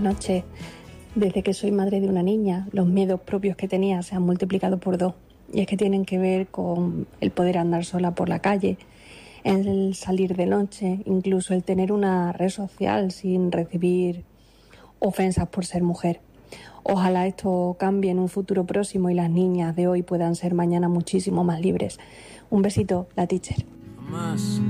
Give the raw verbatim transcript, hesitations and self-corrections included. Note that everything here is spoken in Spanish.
noches. Desde que soy madre de una niña, los miedos propios que tenía se han multiplicado por dos. Y es que tienen que ver con el poder andar sola por la calle, el salir de noche, incluso el tener una red social sin recibir ofensas por ser mujer. Ojalá esto cambie en un futuro próximo y las niñas de hoy puedan ser mañana muchísimo más libres. Un besito, la teacher. Más.